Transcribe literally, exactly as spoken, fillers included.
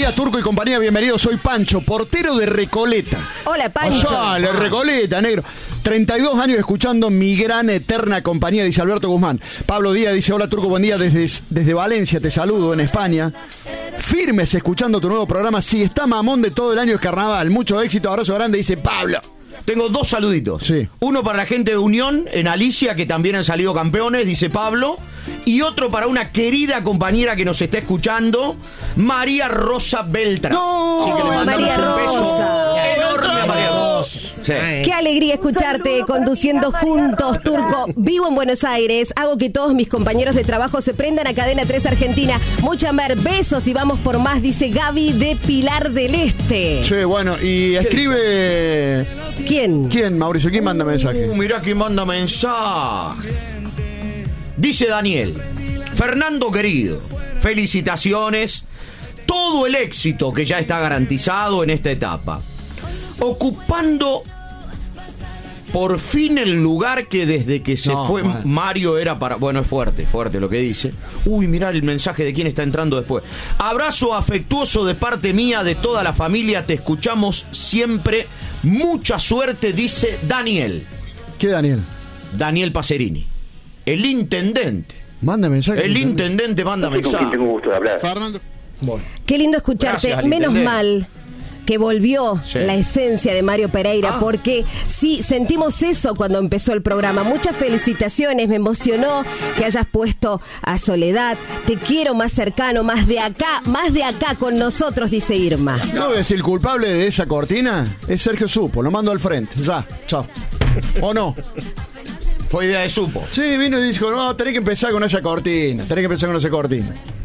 día, Turco y compañía, bienvenido. Soy Pancho, portero de Recoleta. Hola, Pancho. Dale, Recoleta, negro. treinta y dos años escuchando mi gran eterna compañía, dice Alberto Guzmán. Pablo Díaz dice, hola Turco, buen día desde, desde Valencia, te saludo en España. Firmes escuchando tu nuevo programa. Si está mamón de todo el año es carnaval. Mucho éxito, abrazo grande, dice Pablo. Tengo dos saluditos. Sí. Uno para la gente de Unión, en Alicia, que también han salido campeones, dice Pablo. Y otro para una querida compañera que nos está escuchando, María Rosa Beltrán. ¡No! Así que le mandamos María un beso Rosa. enorme a María Rosa. Sí. Qué alegría escucharte conduciendo juntos, Turco. Vivo en Buenos Aires, hago que todos mis compañeros de trabajo se prendan a Cadena tres Argentina. Mucha mer, besos y vamos por más, dice Gaby de Pilar del Este. Che, bueno, y escribe... ¿Quién? ¿Quién, Mauricio? ¿Quién manda mensaje? Uh, mirá quién manda mensaje. Dice Daniel, Fernando querido, felicitaciones, todo el éxito que ya está garantizado en esta etapa, ocupando por fin el lugar que desde que se No, fue bueno. Mario era para... Bueno, es fuerte, fuerte lo que dice. Uy, mirá el mensaje de quién está entrando después. Abrazo afectuoso de parte mía, de toda la familia, te escuchamos siempre. Mucha suerte, dice Daniel. ¿Qué, Daniel? Daniel Pacerini, el intendente. Manda mensaje. El intendente manda ¿Con quién mensaje. tengo gusto de hablar? Fernando. Bueno. Qué lindo escucharte. Gracias al Menos intendente. mal que volvió Sí. la esencia de Mario Pereira, Ah. porque sí, sentimos eso cuando empezó el programa. Muchas felicitaciones, me emocionó que hayas puesto a Soledad. Te quiero más cercano, más de acá, más de acá con nosotros, dice Irma. No, es el culpable de esa cortina es Sergio Supo, lo mando al frente. Ya, chao. ¿O no? Fue idea de Supo. Sí, vino y dijo, no, tenés que empezar con esa cortina, tenés que empezar con esa cortina.